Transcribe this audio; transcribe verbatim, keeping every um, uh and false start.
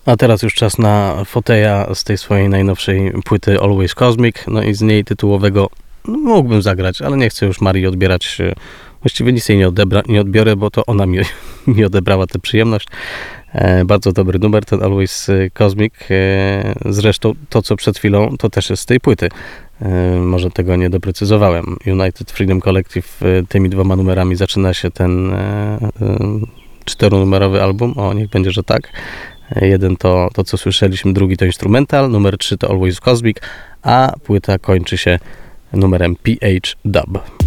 A teraz już czas na Foteja z tej swojej najnowszej płyty Always Cosmic, no i z niej tytułowego no, mógłbym zagrać, ale nie chcę już Marii odbierać, właściwie nic jej nie, odebra, nie odbiorę, bo to ona mi, mi odebrała tę przyjemność. E, bardzo dobry numer, ten Always Cosmic, e, zresztą to, co przed chwilą, to też jest z tej płyty. E, może tego nie doprecyzowałem. United Freedom Collective, e, tymi dwoma numerami zaczyna się ten e, e, czteronumerowy album, o niech będzie, że tak. Jeden to, to co słyszeliśmy, drugi to instrumental, numer trzy to Always Cosmic, a płyta kończy się numerem P H Dub.